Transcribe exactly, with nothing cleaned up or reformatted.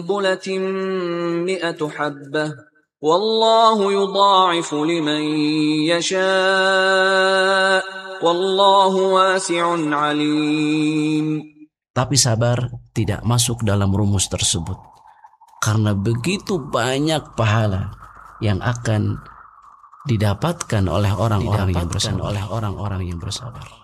سنبلة مئة حبة والله يضاعف لمن يشاء والله واسع عليم. Tapi sabar tidak masuk dalam rumus tersebut, karena begitu banyak pahala yang akan didapatkan oleh orang-orang yang bersabar. oleh orang-orang yang bersabar.